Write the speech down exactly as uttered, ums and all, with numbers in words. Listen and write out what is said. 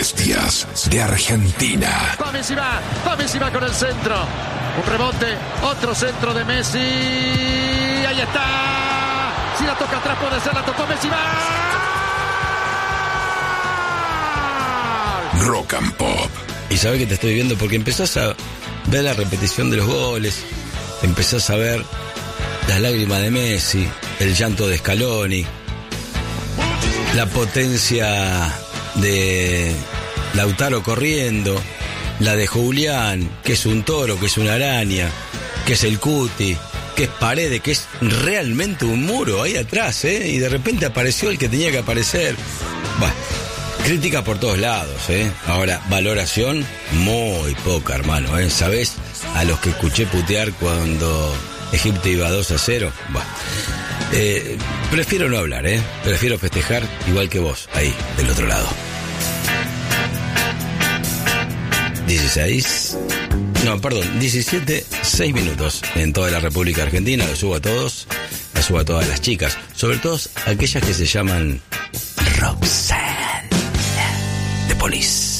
bestias de Argentina. Va Messi, va, va Messi, va con el centro. Un rebote, otro centro de Messi. Ahí está. Si la toca atrás puede ser, la tocó Messi, va. Rock and Pop. Y sabés que te estoy viendo porque empezás a ver la repetición de los goles, empezás a ver las lágrimas de Messi, el llanto de Scaloni, la potencia de Lautaro corriendo, la de Julián, que es un toro, que es una araña, que es el Cuti, que es Paredes, que es realmente un muro ahí atrás, ¿eh? Y de repente apareció el que tenía que aparecer. Bueno, crítica por todos lados, ¿eh? Ahora, valoración muy poca, hermano, ¿eh? ¿Sabés a los que escuché putear cuando Egipto iba dos a cero? Bueno, eh, prefiero no hablar, ¿eh? Prefiero festejar igual que vos, ahí, del otro lado. dieciséis... No, perdón, diecisiete, seis minutos en toda la República Argentina. Lo subo a todos, lo subo a todas las chicas, sobre todo aquellas que se llaman Roxanne de Police.